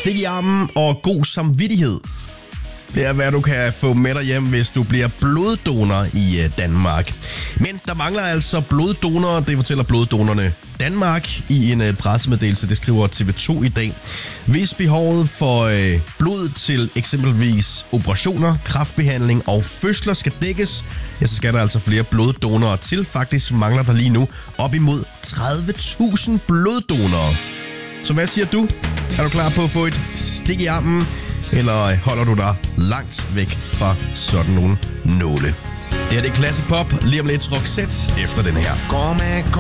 stik i armen og god samvittighed. Det er, hvad du kan få med dig hjem, hvis du bliver bloddonor i Danmark. Men der mangler altså bloddonorer, det fortæller Bloddonorerne Danmark i en pressemeddelelse, det skriver TV2 i dag. Hvis behovet for blod til eksempelvis operationer, kræftbehandling og fødsler skal dækkes, ja, så skal der altså flere bloddonorer til. Faktisk mangler der lige nu op imod 30.000 bloddonorer. Så hvad siger du? Er du klar på at få et stik i armen? Eller holder du dig langt væk fra sådan nogle nåle? Det her det er Classic Pop. Lige om lidt Roxette efter den her.